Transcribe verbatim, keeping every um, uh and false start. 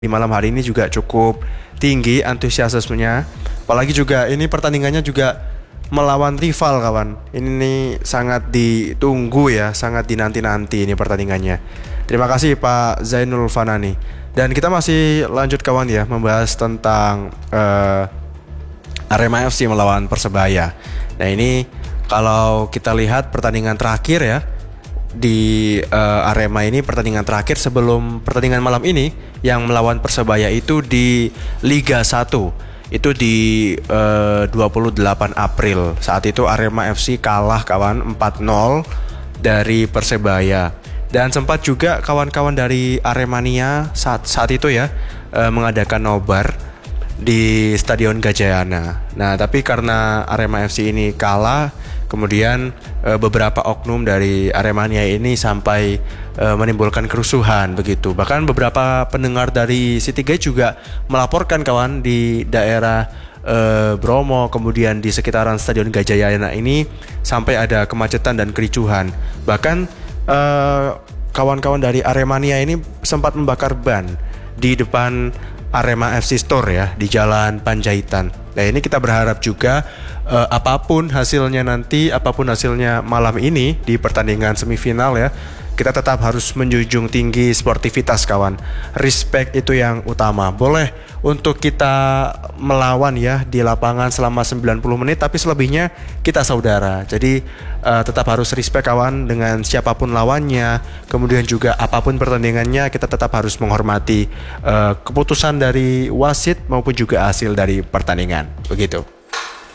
Di malam hari ini juga cukup tinggi antusiasmenya. Apalagi juga ini pertandingannya juga melawan rival kawan. Ini sangat ditunggu ya, sangat dinanti-nanti ini pertandingannya. Terima kasih Pak Zainul Fanani. Dan kita masih lanjut kawan ya, membahas tentang uh, Arema F C melawan Persebaya. Nah ini kalau kita lihat pertandingan terakhir ya, di uh, Arema ini pertandingan terakhir sebelum pertandingan malam ini yang melawan Persebaya itu di Liga satu. Itu di uh, dua puluh delapan April. Saat itu Arema F C kalah kawan empat nol dari Persebaya. Dan sempat juga kawan-kawan dari Aremania saat saat itu ya uh, mengadakan nobar di Stadion Gajayana. Nah, tapi karena Arema F C ini kalah, kemudian e, beberapa oknum dari Aremania ini sampai e, menimbulkan kerusuhan begitu. Bahkan beberapa pendengar dari City Gate juga melaporkan kawan di daerah e, Bromo, kemudian di sekitaran Stadion Gajayana ini sampai ada kemacetan dan kericuhan. Bahkan e, kawan-kawan dari Aremania ini sempat membakar ban di depan Arema F C Store ya di Jalan Panjaitan. Nah ini kita berharap juga uh, apapun hasilnya nanti, apapun hasilnya malam ini di pertandingan semifinal ya, kita tetap harus menjunjung tinggi sportivitas kawan. Respect itu yang utama. Boleh untuk kita melawan ya di lapangan selama sembilan puluh menit, tapi selebihnya kita saudara. Jadi uh, tetap harus respect kawan dengan siapapun lawannya. Kemudian juga apapun pertandingannya, kita tetap harus menghormati uh, keputusan dari wasit maupun juga hasil dari pertandingan. Begitu.